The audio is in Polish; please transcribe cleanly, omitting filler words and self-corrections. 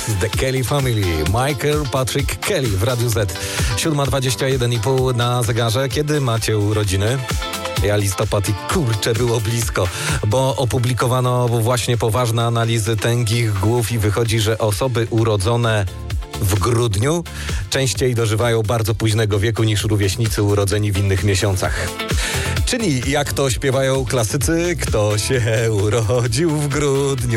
The Kelly Family, Michael Patrick Kelly w Radiu Z. 7:21,5 na zegarze. Kiedy macie urodziny? Ja listopad i kurczę, było blisko, bo opublikowano właśnie poważne analizy tęgich głów i wychodzi, że osoby urodzone w grudniu częściej dożywają bardzo późnego wieku niż rówieśnicy urodzeni w innych miesiącach. Czyli jak to śpiewają klasycy, kto się urodził w grudniu.